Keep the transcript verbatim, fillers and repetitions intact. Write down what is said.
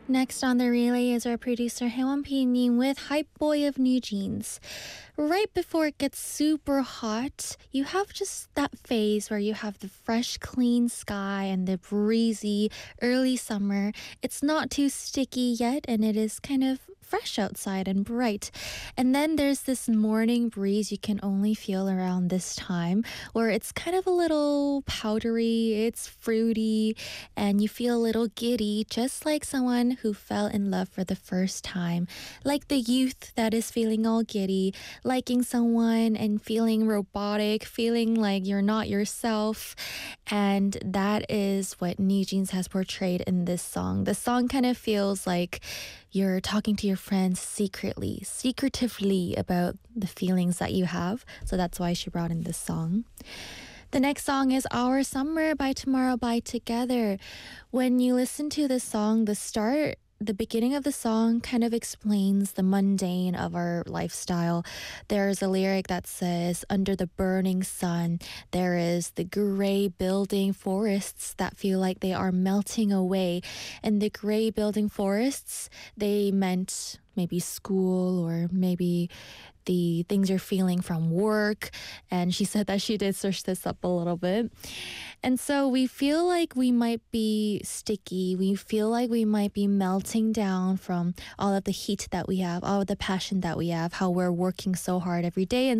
Next on the relay is our producer Haewon Pi-님 with Hype Boy of New Jeans. Right before it gets super hot, you have just that phase where you have the fresh, clean sky and the breezy early summer. It's not too sticky yet, and it is kind of fresh outside and bright. And then there's this morning breeze you can only feel around this time, where it's kind of a little powdery, it's fruity, and you feel a little giddy, just like someone who fell in love for the first time. Like the youth that is feeling all giddy, liking someone and feeling robotic, feeling like you're not yourself. And that is what New Jeans has portrayed in this song. The song kind of feels like you're talking to your friends secretly, secretively about the feelings that you have. So that's why she brought in this song. The next song is Our Summer by Tomorrow by Together. When you listen to this song, the start, the beginning of the song kind of explains the mundane of our lifestyle. There's a lyric that says, under the burning sun, there is the gray building forests that feel like they are melting away. And the gray building forests, they meant maybe school or maybe the things you're feeling from work. And she said that she did search this up a little bit. And so we feel like we might be sticky. We feel like we might be melting down from all of the heat that we have, all of the passion that we have, how we're working so hard every day. And